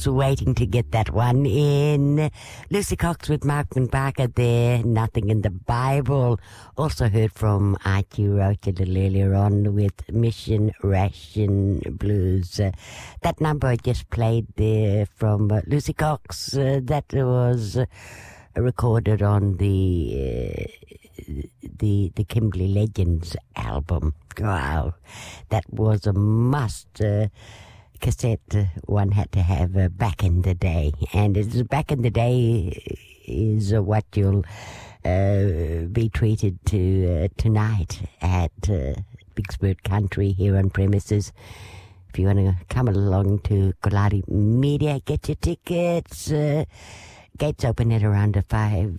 was waiting to get that one in. Lucy Cox with Malcolm Parker there, Nothing in the Bible. Also heard from Archie Roach a little earlier on with Mission Ration Blues. That number I just played there from Lucy Cox, that was recorded on the Kimberley Legends album. Wow, that was a must cassette one had to have back in the day. And it's back in the day is what you'll be treated to tonight at Big Spirit Country here on premises. If you want to come along to Galati Media, get your tickets. Gates open at around about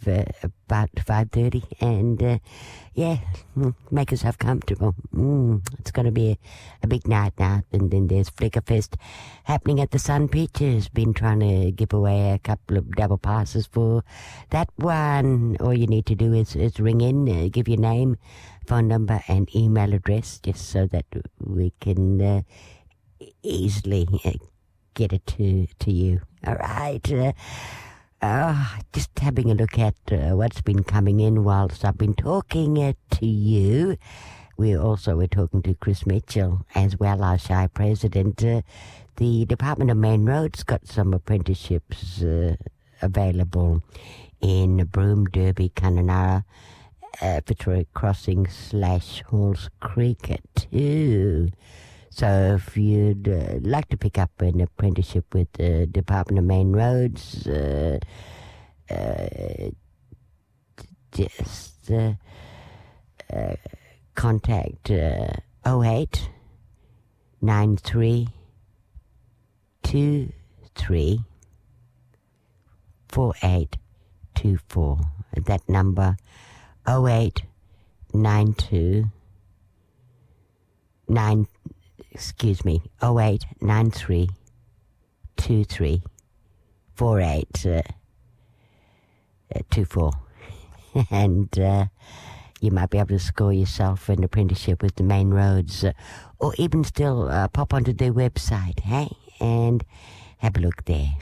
5:30, and make yourself comfortable. It's going to be a big night now. And then there's Flickerfest happening at the Sun Pictures. Been trying to give away a couple of double passes for that one. All you need to do is ring in, give your name, phone number, and email address, just so that we can easily get it to you. All right. Just having a look at what's been coming in whilst I've been talking to you. We're talking to Chris Mitchell as well, our Shire President. The Department of Main Roads got some apprenticeships available in Broome, Derby, Kununurra, Fitzroy Crossing / Halls Creek too. So if you'd like to pick up an apprenticeship with the Department of Main Roads, just contact 08 93 23 4824. That number 08 92 08 93 23 4824. And you might be able to score yourself an apprenticeship with the Main Roads, or even still pop onto their website, hey, and have a look there.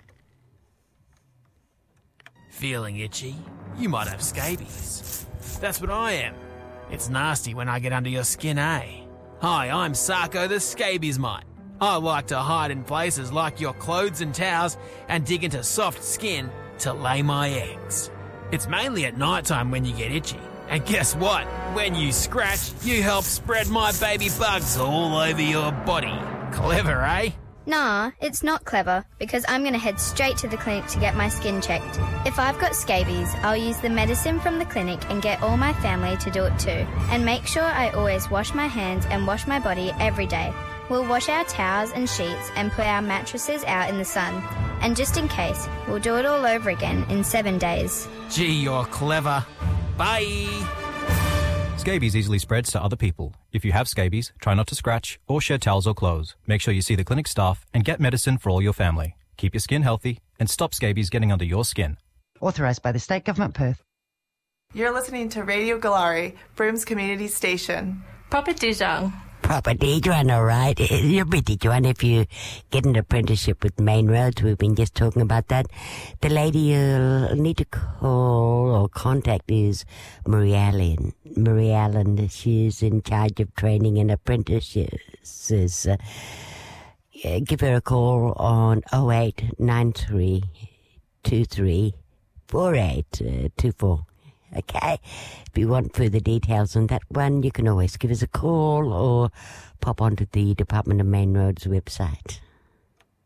Feeling itchy? You might have scabies. That's what I am. It's nasty when I get under your skin, eh? Hi, I'm Sarko the Scabies Mite. I like to hide in places like your clothes and towels and dig into soft skin to lay my eggs. It's mainly at night time when you get itchy. And guess what? When you scratch, you help spread my baby bugs all over your body. Clever, eh? Nah, it's not clever, because I'm going to head straight to the clinic to get my skin checked. If I've got scabies, I'll use the medicine from the clinic and get all my family to do it too. And make sure I always wash my hands and wash my body every day. We'll wash our towels and sheets and put our mattresses out in the sun. And just in case, we'll do it all over again in 7 days. Gee, you're clever. Bye! Scabies easily spreads to other people. If you have scabies, try not to scratch or shed towels or clothes. Make sure you see the clinic staff and get medicine for all your family. Keep your skin healthy and stop scabies getting under your skin. Authorised by the State Government, Perth. You're listening to Radio Galari, Broome's community station. Papa Dijong. Papa Dijuan, all right. You'll be Dijuan if you get an apprenticeship with Main Roads. We've been just talking about that. The lady you'll need to call or contact is Marie Allen. Marie Allen, she's in charge of training and apprentices. Give her a call on 08 93 23 4824. Okay, if you want further details on that one, you can always give us a call or pop onto the Department of Main Roads website.